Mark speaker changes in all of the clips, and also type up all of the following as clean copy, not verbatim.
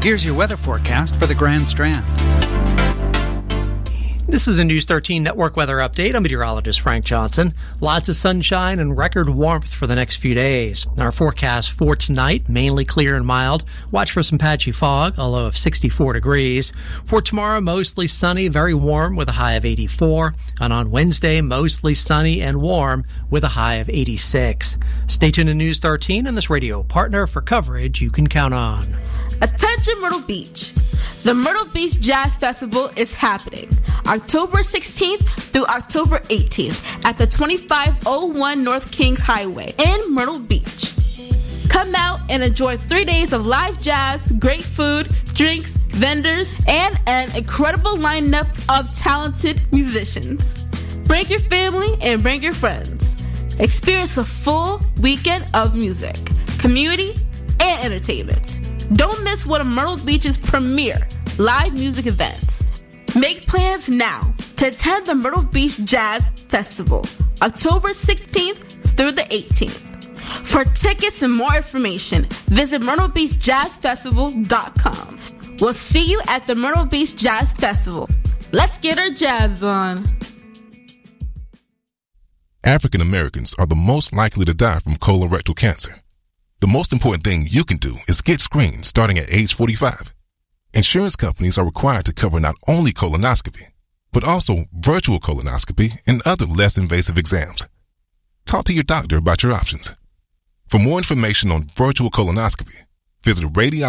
Speaker 1: Here's your weather forecast for the Grand Strand.
Speaker 2: This is a News 13 Network weather update. I'm meteorologist Frank Johnson. Lots of sunshine and record warmth for the next few days. Our forecast for tonight, mainly clear and mild. Watch for some patchy fog, a low of 64 degrees. For tomorrow, mostly sunny, very warm with a high of 84. And on Wednesday, mostly sunny and warm with a high of 86. Stay tuned to News 13 and this radio partner for coverage you can count on.
Speaker 3: Attention Myrtle Beach. The Myrtle Beach Jazz Festival is happening October 16th through October 18th at the 2501 North Kings Highway in Myrtle Beach. Come out and enjoy 3 days of live jazz, great food, drinks, vendors, and an incredible lineup of talented musicians. Bring your family and bring your friends. Experience a full weekend of music, community, and entertainment. Don't miss one of Myrtle Beach's premier live music events. Make plans now to attend the Myrtle Beach Jazz Festival, October 16th through the 18th. For tickets and more information, visit MyrtleBeachJazzFestival.com. We'll see you at the Myrtle Beach Jazz Festival. Let's get our jazz on.
Speaker 4: African Americans are the most likely to die from colorectal cancer. The most important thing you can do is get screened starting at age 45. Insurance companies are required to cover not only colonoscopy, but also virtual colonoscopy and other less invasive exams. Talk to your doctor about your options. For more information on virtual colonoscopy, visit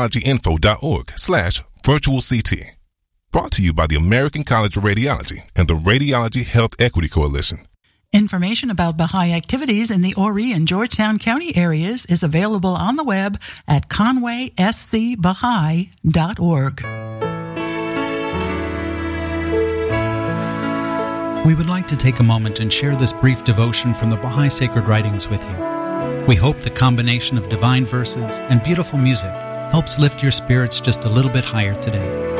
Speaker 4: radiologyinfo.org/virtualct. Brought to you by the American College of Radiology and the Radiology Health Equity Coalition.
Speaker 5: Information about Baha'i activities in the Horry and Georgetown County areas is available on the web at conwayscbaha'i.org.
Speaker 6: We would like to take a moment and share this brief devotion from the Baha'i Sacred Writings with you. We hope the combination of divine verses and beautiful music helps lift your spirits just a little bit higher today.